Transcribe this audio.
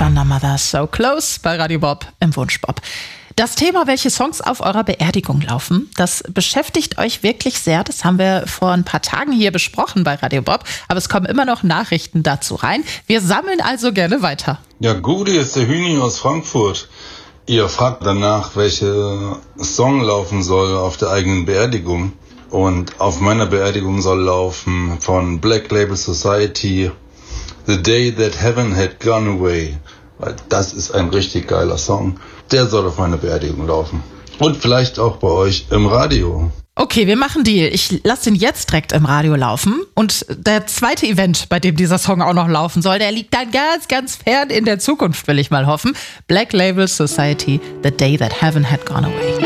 Thunder Mother, So Close bei Radio Bob im Wunschbob. Das Thema, welche Songs auf eurer Beerdigung laufen, das beschäftigt euch wirklich sehr. Das haben wir vor ein paar Tagen hier besprochen bei Radio Bob. Aber es kommen immer noch Nachrichten dazu rein. Wir sammeln also gerne weiter. Ja, Gudi ist der Hüni aus Frankfurt. Ihr fragt danach, welche Song laufen soll auf der eigenen Beerdigung. Und auf meiner Beerdigung soll laufen von Black Label Society The Day That Heaven Had Gone Away. Weil das ist ein richtig geiler Song. Der soll auf meiner Beerdigung laufen. Und vielleicht auch bei euch im Radio. Okay, wir machen Deal. Ich lasse den jetzt direkt im Radio laufen. Und der zweite Event, bei dem dieser Song auch noch laufen soll, der liegt dann ganz, ganz fern in der Zukunft, will ich mal hoffen. Black Label Society, The Day That Heaven Had Gone Away.